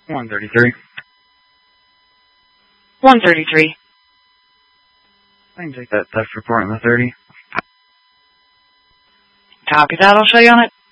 133. 133. I can take that theft report on the 30. Copy that. I'll show you on it.